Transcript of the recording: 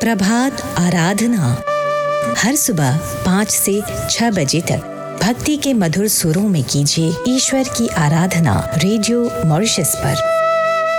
प्रभात आराधना हर सुबह 5 से 6 बजे तक भक्ति के मधुर सुरों में कीजिए ईश्वर की आराधना रेडियो मॉरिशस पर।